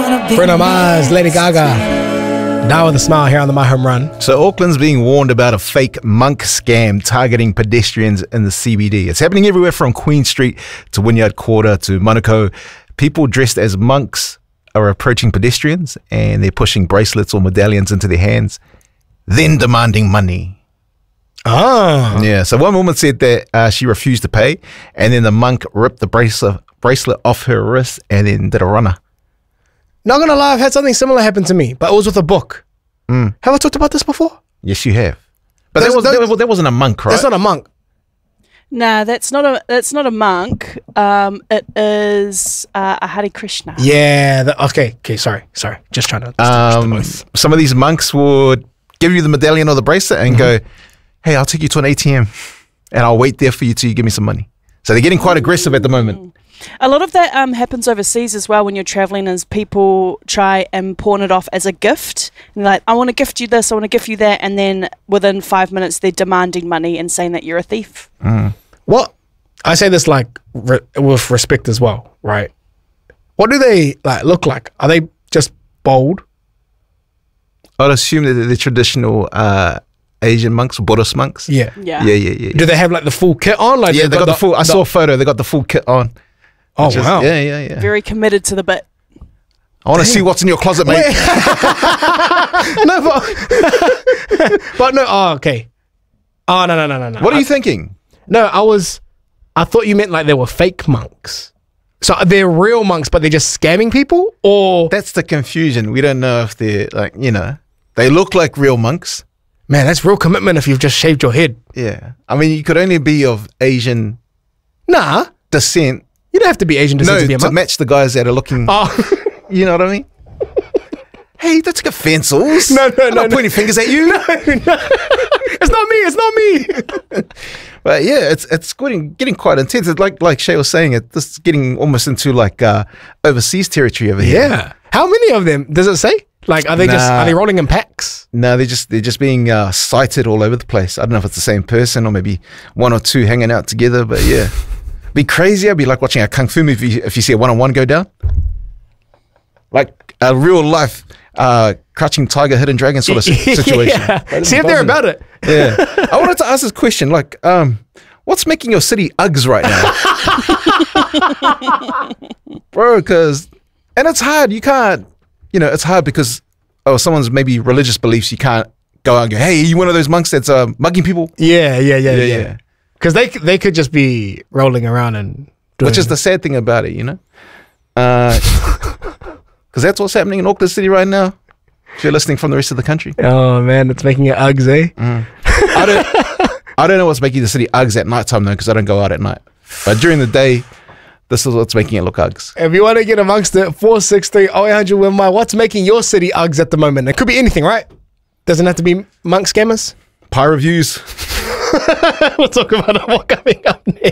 Bruno Mars, Lady Gaga. Now with a smile here on the My Home Run. So Auckland's being warned about a fake monk scam targeting pedestrians in the CBD. It's happening everywhere from Queen Street to Wynyard Quarter to Manukau. People dressed as monks are approaching pedestrians and they're pushing bracelets or medallions into their hands, then demanding money. Oh. Yeah, so one woman said that she refused to pay, and then the monk ripped the bracelet off her wrist and then did a runner. Not gonna lie, I've had something similar happen to me, but it was with a book. Have I talked about this before? Yes, you have. But that wasn't a monk, right? That's not a monk. Nah, that's not a monk. It is a Hare Krishna. Yeah. Okay. Sorry. Just trying to distinguish the both. Some of these monks would give you the medallion or the bracelet and go, hey, I'll take you to an ATM and I'll wait there for you till you give me some money. So they're getting quite aggressive at the moment. A lot of that happens overseas as well when you're traveling, is people try and pawn it off as a gift. And they're like, I want to gift you this, I want to gift you that. And then within 5 minutes, they're demanding money and saying that you're a thief. What? I say this like with respect as well, right? What do they look like? Are they just bold? I'd assume that they're the traditional Asian monks, Buddhist monks. Yeah. Do they have the full kit on? They got the full. I saw a photo. They got the full kit on. Oh wow! Yeah. Very committed to the bit. I want to see what's in your closet, mate. No, but no. Oh, okay. Oh no. What are you thinking? No, I thought you meant they were fake monks. So they're real monks, but they're just scamming people, or that's the confusion. We don't know if they're they look like real monks. Man, that's real commitment if you've just shaved your head. Yeah. I mean, you could only be of Asian descent. You don't have to be Asian descent to be a monk. To match the guys that are looking. Oh. You know what I mean? Hey, don't take offense. No. I'm not pointing fingers at you. No. It's not me. But yeah, it's getting quite intense. It's like Shay was saying, this is getting almost into overseas territory over here. Yeah. How many of them? Does it say? Are they rolling in packs? No, they're just being sighted all over the place. I don't know if it's the same person or maybe one or two hanging out together, but yeah. Be crazy. I'd be like watching a kung fu movie if you see a one-on-one go down. Like a real life Crouching Tiger, Hidden Dragon sort of situation. Yeah. See if they're about it. Yeah. I wanted to ask this question, what's making your city Uggs right now? Bro, and it's hard. You can't, it's hard because someone's maybe religious beliefs. You can't go out and go, hey, are you one of those monks that's mugging people? Yeah. Because they could just be rolling around and which is the sad thing about it, because that's what's happening in Auckland City right now. If you're listening from the rest of the country. Oh man, it's making it Uggs, eh? I don't know what's making the city Uggs at night time though, because I don't go out at night. But during the day, this is what's making it look Uggs. If you want to get amongst it, 463-0800 with my what's making your city Uggs at the moment? It could be anything, right? Doesn't have to be monk scammers. Pie reviews. We'll talk about it more coming up next.